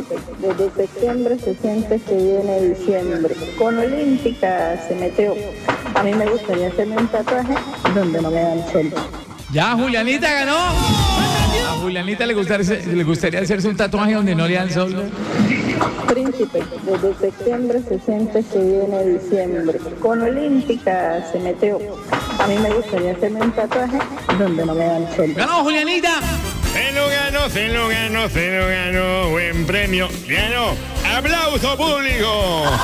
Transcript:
desde septiembre se siente que viene diciembre. Con Olímpica se metió. A mí me gustaría hacerme un tatuaje donde no me dan sol. Ya, Julianita ganó. A Julianita le gustaría hacerse un tatuaje donde no le dan sol. Príncipe, desde septiembre se siente que viene diciembre. Con Olímpica se metió. A mí me gustaría hacerme un tatuaje donde no me dan sol. ¡Ganó, Julianita! Se lo ganó. Buen premio. Ganó. ¡Aplauso público!